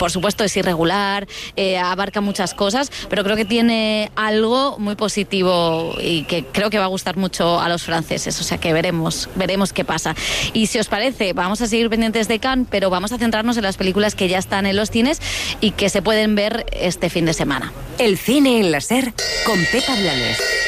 por supuesto es irregular, abarca muchas cosas, pero creo que tiene algo muy positivo y que creo que va a gustar mucho a los franceses, o sea que veremos qué pasa. Y si os parece, vamos a seguir pendientes de Cannes, pero vamos a centrarnos en las películas que ya están en los cines y que se pueden ver este fin de semana. El cine en la SER con Pepa Blanes.